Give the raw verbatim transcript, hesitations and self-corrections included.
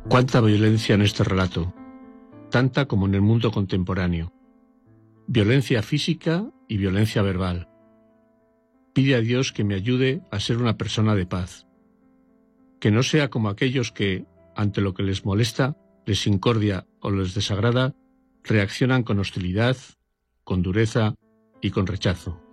Cuánta violencia en este relato, tanta como en el mundo contemporáneo. Violencia física y violencia verbal. Pide a Dios que me ayude a ser una persona de paz. Que no sea como aquellos que, ante lo que les molesta, les incordia o les desagrada, reaccionan con hostilidad, con dureza y con rechazo.